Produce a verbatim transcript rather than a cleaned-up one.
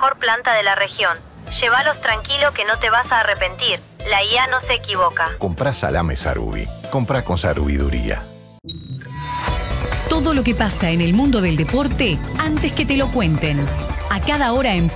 mejor planta de la región. Llévalos tranquilo que no te vas a arrepentir. La I A no se equivoca. Comprá salame Sarubi. Comprá con sarubiduría. Todo lo que pasa en el mundo del deporte antes que te lo cuenten. A cada hora en